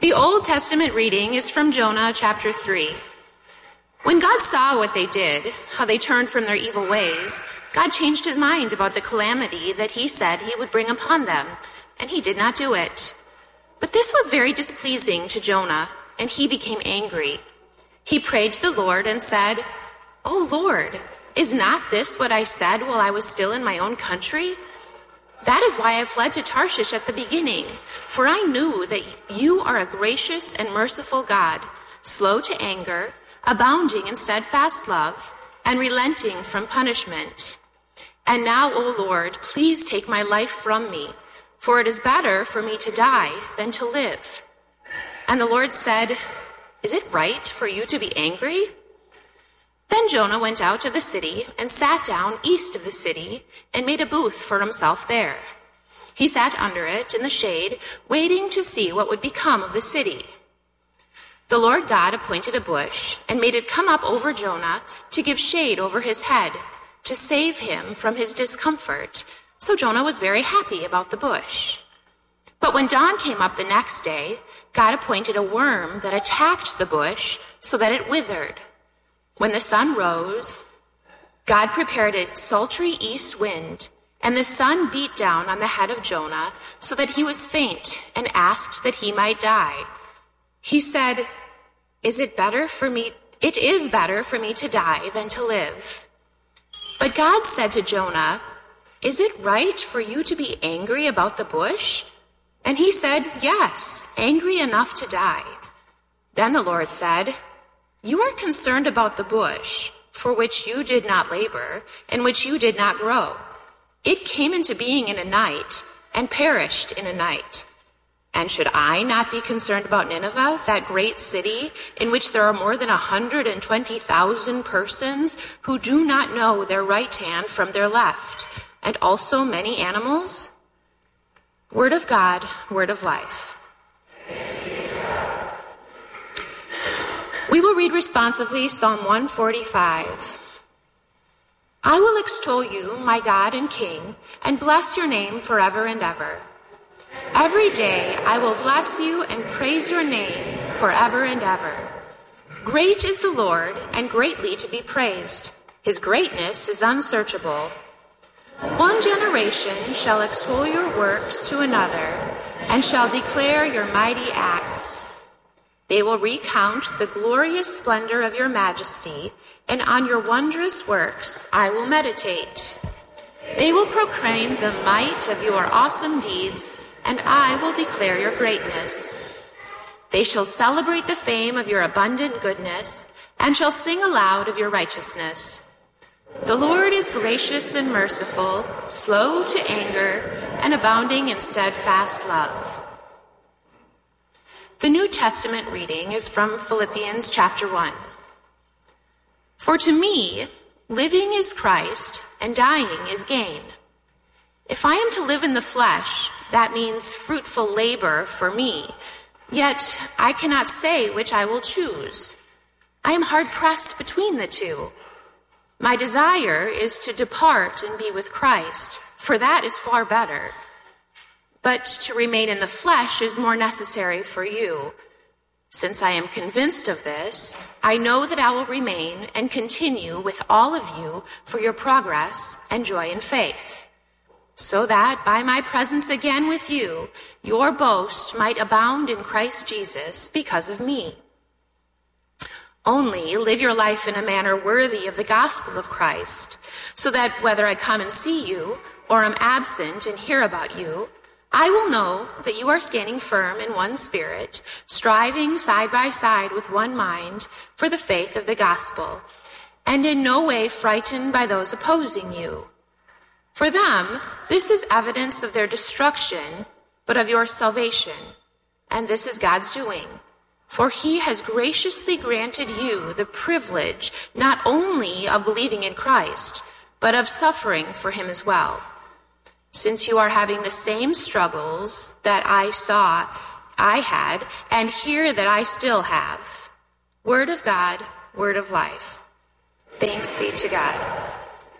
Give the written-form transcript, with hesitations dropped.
The Old Testament reading is from Jonah chapter 3. When God saw what they did, how they turned from their evil ways, God changed his mind about the calamity that he said he would bring upon them, and he did not do it. But this was very displeasing to Jonah, and he became angry. He prayed to the Lord and said, "O Lord, is not this what I said while I was still in my own country? That is why I fled to Tarshish at the beginning, for I knew that you are a gracious and merciful God, slow to anger, abounding in steadfast love, and relenting from punishment. And now, O Lord, please take my life from me, for it is better for me to die than to live." And the Lord said, "Is it right for you to be angry?" Then Jonah went out of the city and sat down east of the city and made a booth for himself there. He sat under it in the shade, waiting to see what would become of the city. The Lord God appointed a bush and made it come up over Jonah to give shade over his head, to save him from his discomfort. So Jonah was very happy about the bush. But when dawn came up the next day, God appointed a worm that attacked the bush so that it withered. When the sun rose, God prepared a sultry east wind, and the sun beat down on the head of Jonah so that he was faint and asked that he might die. He said, It is better for me to die than to live." But God said to Jonah, "Is it right for you to be angry about the bush?" And he said, "Yes, angry enough to die." Then the Lord said, "You are concerned about the bush, for which you did not labor, and which you did not grow. It came into being in a night, and perished in a night. And should I not be concerned about Nineveh, that great city, in which there are more than 120,000 persons who do not know their right hand from their left, and also many animals?" Word of God, word of life. We will read responsively Psalm 145. I will extol you, my God and King, and bless your name forever and ever. Every day I will bless you and praise your name forever and ever. Great is the Lord, and greatly to be praised. His greatness is unsearchable. One generation shall extol your works to another, and shall declare your mighty acts. They will recount the glorious splendor of your majesty, and on your wondrous works I will meditate. They will proclaim the might of your awesome deeds, and I will declare your greatness. They shall celebrate the fame of your abundant goodness, and shall sing aloud of your righteousness. The Lord is gracious and merciful, slow to anger, and abounding in steadfast love. The New Testament reading is from Philippians chapter 1. For to me, living is Christ, and dying is gain. If I am to live in the flesh, that means fruitful labor for me, yet I cannot say which I will choose. I am hard-pressed between the two. My desire is to depart and be with Christ, for that is far better. But to remain in the flesh is more necessary for you. Since I am convinced of this, I know that I will remain and continue with all of you for your progress and joy in faith, so that by my presence again with you, your boast might abound in Christ Jesus because of me. Only live your life in a manner worthy of the gospel of Christ, so that whether I come and see you or am absent and hear about you, I will know that you are standing firm in one spirit, striving side by side with one mind for the faith of the gospel, and in no way frightened by those opposing you. For them, this is evidence of their destruction, but of your salvation, and this is God's doing. For he has graciously granted you the privilege not only of believing in Christ, but of suffering for him as well. Since you are having the same struggles that I saw I had, and hear that I still have. Word of God, word of life. Thanks be to God.